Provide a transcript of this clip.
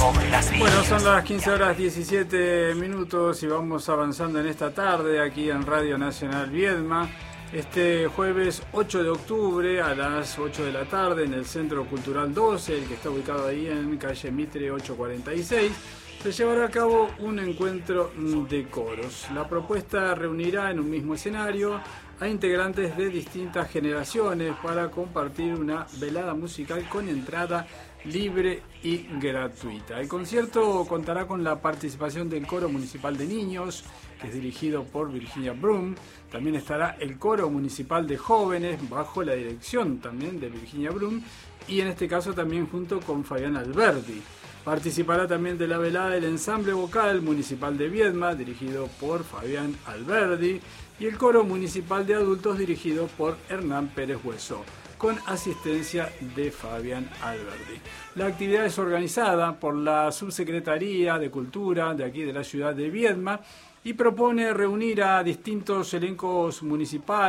Bueno, son las 15 horas 17 minutos y vamos avanzando en esta tarde aquí en Radio Nacional Viedma. Este jueves 8 de octubre a las 8 de la tarde en el Centro Cultural 12, el que está ubicado ahí en calle Mitre 846, se llevará a cabo un encuentro de coros. La propuesta reunirá en un mismo escenario a integrantes de distintas generaciones para compartir una velada musical con entrada libre y gratuita. El concierto contará con la participación del Coro Municipal de Niños, que es dirigido por Virginia Brum. También estará el Coro Municipal de Jóvenes, bajo la dirección también de Virginia Brum, y en este caso también junto con Fabián Alberdi. Participará también de la velada el Ensamble Vocal Municipal de Viedma, dirigido por Fabián Alberdi, y el Coro Municipal de Adultos, dirigido por Hernán Pérez Hueso, con asistencia de Fabián Alberdi. La actividad es organizada por la Subsecretaría de Cultura de aquí de la ciudad de Viedma y propone reunir a distintos elencos municipales